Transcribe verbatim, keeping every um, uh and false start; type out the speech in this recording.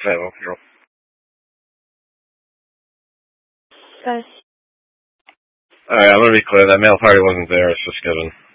Zero, zero. Guys. Alright, I'm gonna be clear. That male party wasn't there. It's just given.